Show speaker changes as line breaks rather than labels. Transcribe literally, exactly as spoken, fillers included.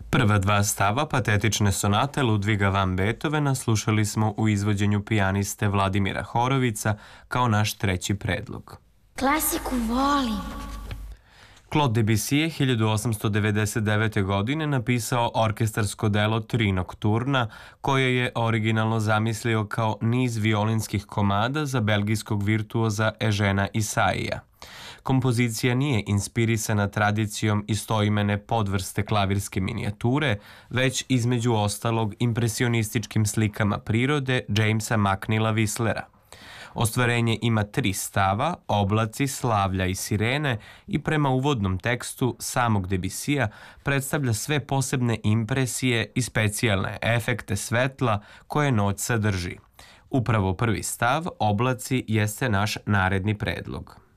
Prva dva stava patetične sonate Ludviga van Beethovena slušali smo u izvođenju pijaniste Vladimira Horovica kao naš treći predlog.
Klasiku volim.
Claude Debussy je hiljadu osamsto devedeset devete. godine napisao orkestarsko delo Tri nokturna, koje je originalno zamislio kao niz violinskih komada za belgijskog virtuoza Eugena Isaija. Kompozicija nije inspirisana tradicijom istoimene podvrste klavirske minijature, već između ostalog impresionističkim slikama prirode Jamesa McNeila Whistlera. Ostvarenje ima tri stava, oblaci, slavlja i sirene i prema uvodnom tekstu samog Debussija predstavlja sve posebne impresije i specijalne efekte svetla koje noć sadrži. Upravo prvi stav, oblaci, jeste naš naredni predlog.